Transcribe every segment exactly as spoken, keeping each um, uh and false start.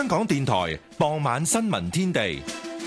香港電台傍晚新聞天地。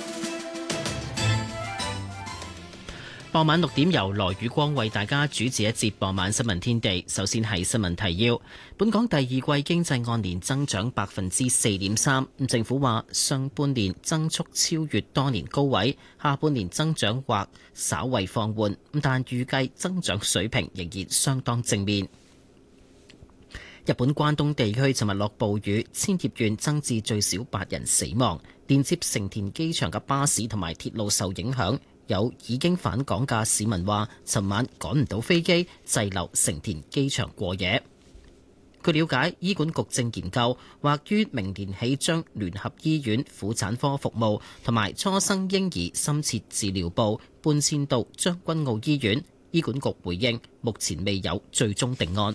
傍晚六點由羅宇光為大家主持一節傍晚新聞天地。首先係新聞提要：本港第二季經濟按年增長百分之四點三，政府話上半年增速超越多年高位，下半年增長或稍為放緩，但預計增長水平仍然相當正面。日本關東地區尋日落暴雨，千葉縣增至最少八人死亡，連接成田機場嘅巴士同埋鐵路受影響。有已經返港嘅市民話，尋晚趕唔到飛機，滯留成田機場過夜。據了解，醫管局正研究，或於明年起將聯合醫院婦產科服務同埋初生嬰兒深切治療部搬遷到將軍澳醫院。醫管局回應，目前未有最終定案。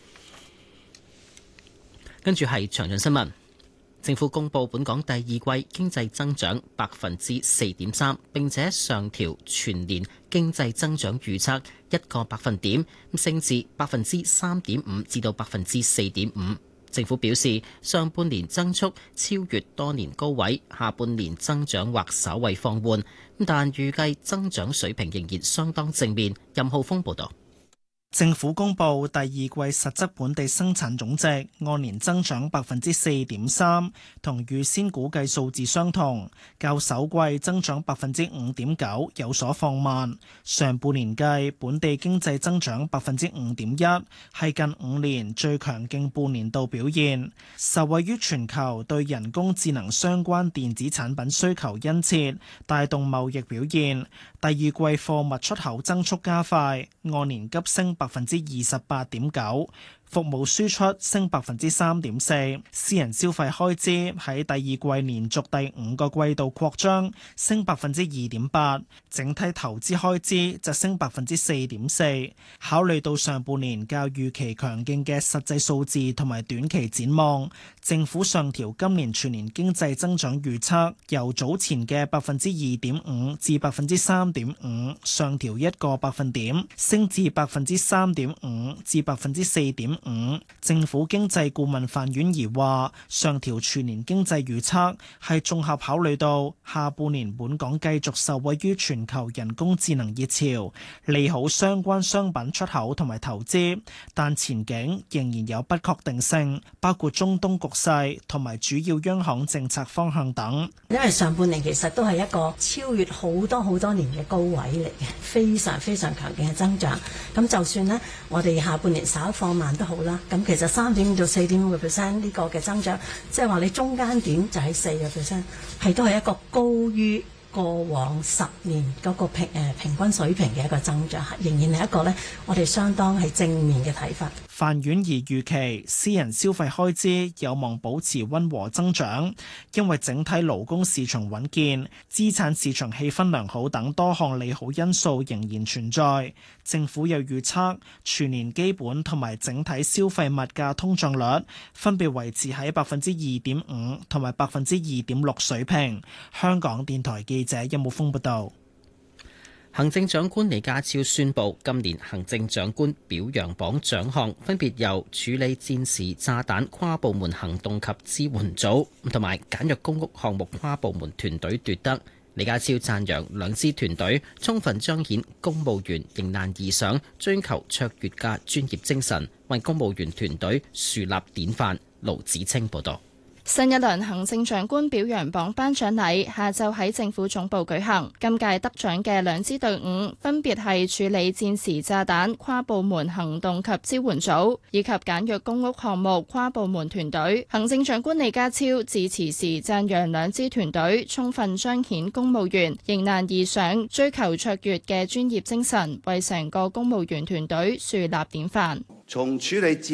跟住係詳盡新聞。政府公布本港第二季經濟增長百分之四點三，並且上調全年經濟增長預測一個百分點，升至百分之三點五至到百分之四點五。政府表示，上半年增速超越多年高位，下半年增長或稍為放緩，但預計增長水平仍然相當正面。任浩峰報導。 政府公布第二季實質本地生產總值按年增長百分之四點三，同預先估計數字相同，較首季增長百分之五點九有所放慢。上半年計本地經濟增長百分之五點一，係近五年最強勁半年度表現，受惠於全球對人工智能相關電子產品需求殷切，帶動貿易表現。第二季貨物出口增速加快，按年急升百分之二十八點九，服務輸出升百分之三點四。私人消費開支喺第二季連續第五個季度擴張，升百分之二點八。整體投資開支就升百分之四點四。考慮到上半年較預期強勁嘅實際數字同埋短期展望，政府上調今年全年經濟增長預測，由早前嘅百分之二點五至百分之三點五，上調一個百分點，升至百分之三點五至百分之四點五。政府經濟顧問范婉儀話，上調全年經濟預測係綜合考慮到下半年本港繼續受惠於全球人工智能熱潮，利好相關商品出口同埋投資，但前景仍然有不確定性，包括中東局勢同埋主要央行政策方向等。 因為上半年其實都係一個超越好多好多年嘅高位嚟嘅，非常非常強勁嘅增長。咁就算呢，我哋下半年稍放慢都好啦。咁其實三點五到四點五個 percent 呢個嘅增長，即係話你中間點就係四個 percent，係都係一個高於過往十年嗰個平誒平均水平嘅一個增長，仍然係一個呢，我哋相當係正面嘅睇法。 范婉儀預期私人消費開支有望保持溫和增長，因為整體勞工市場穩健、資產市場氣氛良好等多項利好因素仍然存在。政府又預測全年基本同埋整體消費物價通脹率分別維持喺百分之二點五同埋百分之二點六水平。香港電台記者任武峰報道。 行政長官李家超宣布，今年行政長官表揚榜獎項分別由處理戰時炸彈跨部門行動及支援組同埋簡約公屋項目跨部門團隊奪得。李家超讚揚兩支團隊充分彰顯公務員迎難而上、追求卓越嘅專業精神，為公務員團隊樹立典範。盧子清報道。 新一輪行政長官表揚榜頒獎禮下晝喺政府總部舉行，今屆得獎嘅兩支隊伍分別係處理戰時炸彈跨部門行動及支援組以及簡約公屋項目跨部門團隊。行政長官李家超致辭時讚揚兩支團隊充分彰顯公務員迎難而上、追求卓越嘅專業精神，為成個公務員團隊樹立典範。 從處理